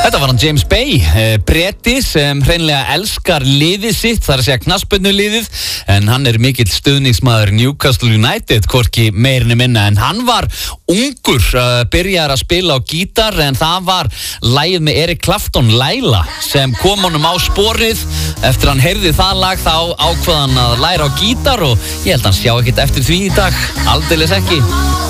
Þetta var hann James Bay, Breti sem hreinlega elskar liðið sitt, það er að segja knattspyrnuliðið, en hann er mikill stuðningsmaður Newcastle United, hvorki meirinni minna, en hann var ungur, byrjar að spila á gítar, en það var lagið með Eric Clapton, Laila, sem kom honum á sporið. Eftir hann heyrði það lag, þá ákvað hann að læra á gítar og ég held að hann sjá ekkert eftir því í dag, aldeilis ekki.